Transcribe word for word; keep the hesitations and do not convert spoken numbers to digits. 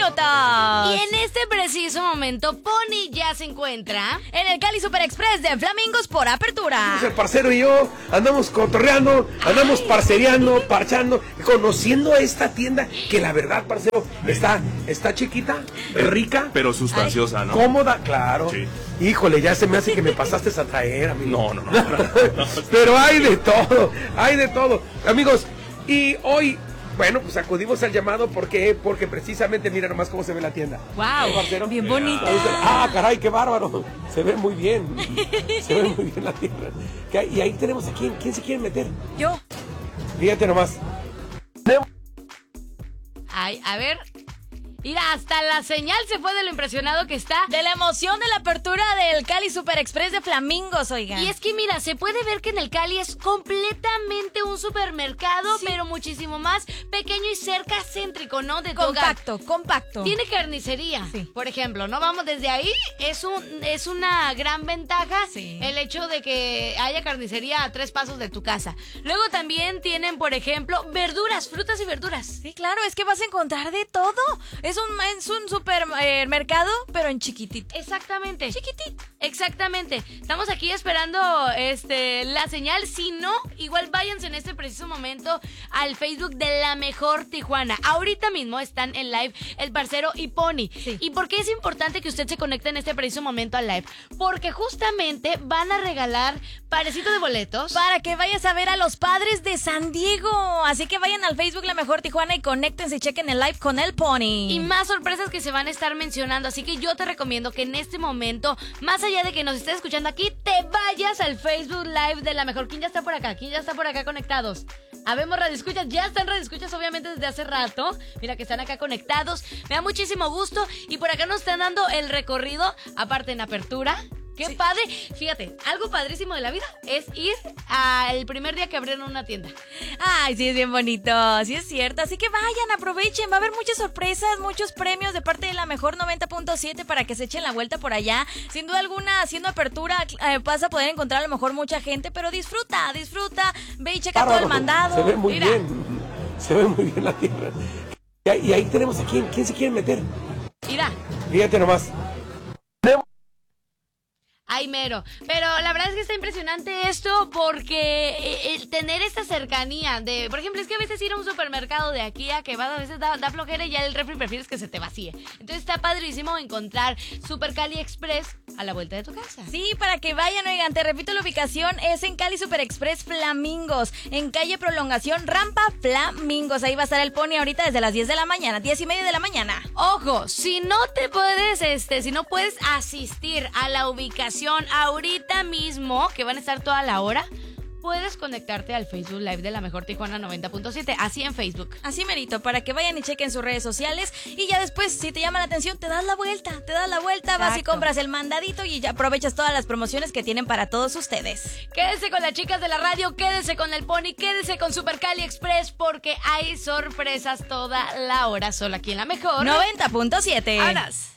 minutos. Y en este preciso momento, Pony ya se encuentra en el Cali Super Express de Flamingos por Apertura. El parcero y yo andamos cotorreando, andamos Ay. parcereando, parchando, conociendo esta tienda que la verdad, parcero, está, está chiquita, rica, pero sustanciosa, Ay. ¿no? Cómoda, claro. Sí. Híjole, ya se me hace que me pasaste a traer, amigo. No, no, no. Pero hay de todo, hay de todo. Amigos, y hoy, bueno, pues acudimos al llamado porque, porque precisamente mira nomás cómo se ve la tienda. Wow, bien bonita. Ah, caray, qué bárbaro. Se ve muy bien. Se ve muy bien la tienda. Y ahí tenemos a quién, ¿quién se quiere meter? Yo. Fíjate nomás. Ay, a ver. Mira, hasta la señal se fue de lo impresionado que está. De la emoción de la apertura del Cali Super Express de Flamingos, oigan. Y es que mira, se puede ver que en el Cali es completamente un supermercado, sí. pero muchísimo más pequeño y cerca céntrico, ¿no? De compacto, compacto. Tiene carnicería, sí. por ejemplo, ¿no? Vamos, desde ahí es un es una gran ventaja sí. el hecho de que haya carnicería a tres pasos de tu casa. Luego también tienen, por ejemplo, verduras, frutas y verduras. Sí, claro, es que vas a encontrar de todo. Es un, es un supermercado, eh, pero en chiquitito. Exactamente. Chiquitito. Exactamente. Estamos aquí esperando este la señal. Si no, igual váyanse en este preciso momento al Facebook de La Mejor Tijuana. Ahorita mismo están en live el parcero y Pony. Sí. ¿Y por qué es importante que usted se conecte en este preciso momento al live? Porque justamente van a regalar parecitos de boletos para que vayas a ver a los Padres de San Diego. Así que vayan al Facebook La Mejor Tijuana y conéctense y chequen el live con el Pony. Y más sorpresas que se van a estar mencionando. Así que yo te recomiendo que en este momento, más allá de que nos estés escuchando aquí, te vayas al Facebook Live de La Mejor. ¿Quién ya está por acá? ¿Quién ya está por acá conectados? Habemos radioescuchas, ya están radioescuchas obviamente desde hace rato. Mira que están acá conectados. Me da muchísimo gusto. Y por acá nos están dando el recorrido, aparte en apertura. ¡Qué sí. padre! Fíjate, algo padrísimo de la vida es ir al primer día que abrieron una tienda. Ay, sí, es bien bonito, sí es cierto. Así que vayan, aprovechen, va a haber muchas sorpresas, muchos premios de parte de La Mejor noventa punto siete para que se echen la vuelta por allá. Sin duda alguna, haciendo apertura, eh, vas a poder encontrar a lo mejor mucha gente, pero disfruta, disfruta, ve y checa ah, todo el mandado. Se ve muy Mira. bien, se ve muy bien la tienda. Y ahí tenemos a quién, ¿quién se quiere meter? Mira. Fíjate nomás. Ay, mero. Pero la verdad es que está impresionante esto porque el tener esta cercanía de, por ejemplo, es que a veces ir a un supermercado de aquí a que vas a veces da, da flojera y ya el refri prefieres que se te vacíe. Entonces está padrísimo encontrar Super Cali Express a la vuelta de tu casa. Sí, para que vayan, oigan, te repito la ubicación, es en Cali Super Express Flamingos, en calle Prolongación, rampa Flamingos. Ahí va a estar el Pony ahorita desde las diez de la mañana, diez y media de la mañana. Ojo, si no te puedes, este, si no puedes asistir a la ubicación ahorita mismo, que van a estar toda la hora, puedes conectarte al Facebook Live de La Mejor Tijuana noventa punto siete, así en Facebook. Así merito, para que vayan y chequen sus redes sociales y ya después, si te llama la atención, te das la vuelta, te das la vuelta, Exacto. vas y compras el mandadito y ya aprovechas todas las promociones que tienen para todos ustedes. Quédese con las chicas de la radio, quédese con el Pony, quédese con Super Cali Express porque hay sorpresas toda la hora, solo aquí en La Mejor noventa punto siete. Ahora.